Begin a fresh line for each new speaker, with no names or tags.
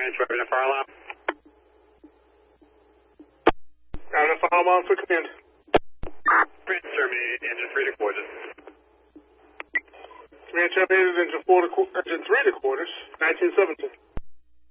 Ranch, ready to fire alarm.
Down to fire alarm for command.
Ranch terminated, engine 3 to quarters.
Command terminated, engine 3 to quarters, 1917.